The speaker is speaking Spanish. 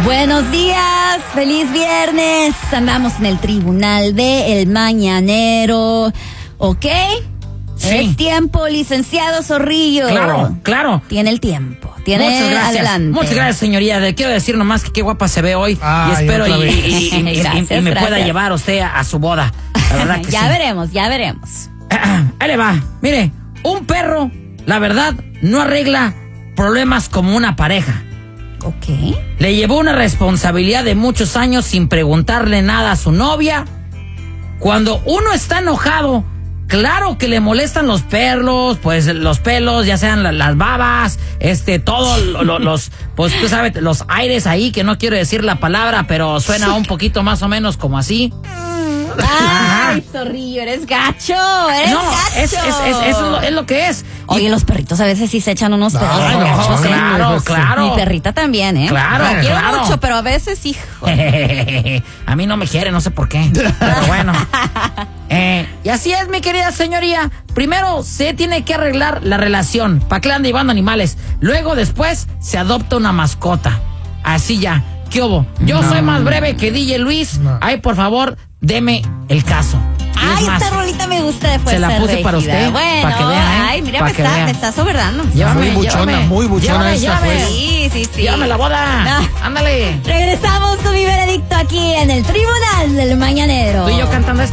Buenos días, feliz viernes. Andamos en el tribunal de El Mañanero, ¿ok? Sí. Es tiempo, licenciado Zorrillo. Claro. Tiene el tiempo. Tiene Muchas gracias. adelante. Muchas gracias, señoría. Le quiero decir nomás que qué guapa se ve hoy. Ay, y espero Gracias, y me pueda gracias. llevar usted a su boda. La verdad que ya sí. veremos. Ahí le va. Mire, un perro, la verdad, no arregla problemas como una pareja. Ok. Le llevó una responsabilidad de muchos años sin preguntarle nada a su novia. Cuando uno está enojado, claro que le molestan los pelos, pues los pelos, ya sean las babas, todos los, pues tú sabes, los aires ahí, que no quiero decir la palabra, pero suena un poquito más o menos como así. Ay, Zorrillo, eres gacho, No, gacho. es lo que es. Oye, los perritos a veces sí se echan unos pedos Ay, bien no, gachos, ¿eh? claro. Mi perrita también, ¿eh? Claro, La quiero claro. mucho, pero a veces, hijo. A mí no me quiere, no sé por qué. Pero bueno. Y así es, mi querida señoría. Primero se tiene que arreglar la relación. ¿Para qué le andan llevando animales? Luego, después, se adopta una mascota. Así ya. ¿Qué hubo? Yo soy más breve que DJ Luis. No. Ay, por favor, deme el caso. Y Ay, es más, esta rolita me gusta de Fuerza se la puse para Rígida. usted, Bueno, para que vea, ¿eh? ay, mira, Para me que vea. está sobrando. Llévame, Muy buchona esta, pues. Sí. Llévame la boda. No. Ándale. Regresamos con mi veredicto aquí en el Tribunal del Mañanero. Tú y yo cantando esta.